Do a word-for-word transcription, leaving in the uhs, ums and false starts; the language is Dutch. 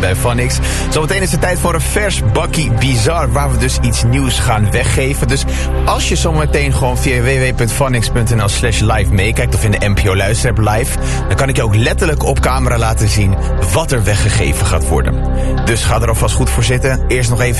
bij Phonix. Zometeen is het tijd voor een vers bakkie bizar, waar we dus iets nieuws gaan weggeven. Dus als je zometeen gewoon via w w w punt phonix punt n l slash live meekijkt, of in de N P O Luisterapp live, dan kan ik je ook letterlijk op camera laten zien wat er weggegeven gaat worden. Dus ga er alvast goed voor zitten. Eerst nog even